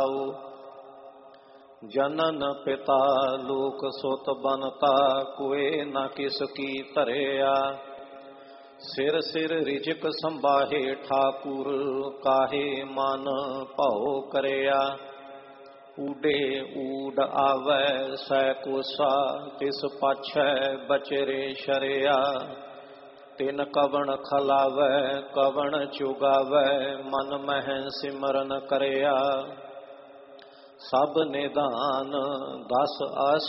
ਜਨਨ ਪਿਤਾ ਲੋਕ ਸੁਤ ਬਨਤਾ ਕੋਏ ਨ ਕਿਸ ਕੀ ਧਰਿਆ। ਸਿਰ ਸਿਰ ਰਿਜਕ ਸੰਭਾਹੇ ਠਾਕੁਰ ਕਾਹੇ ਮਨ ਭਉ ਕਰਿਆ। ਊਡੇ ਊਡ ਆਵੈ ਸੈ ਕੋਸਾ ਤਿਸ ਪਾਛੈ ਬਚਰੇ ਸ਼ਰਿਆ। ਤਿਨ ਕਵਣ ਖਲਾਵੈ ਕਵਣ ਚੁਗਾਵੈ ਮਨ ਮਹਿ ਸਿਮਰਨ ਕਰਿਆ। ਸਭ ਨਿਧਾਨ ਦਸ ਆਸ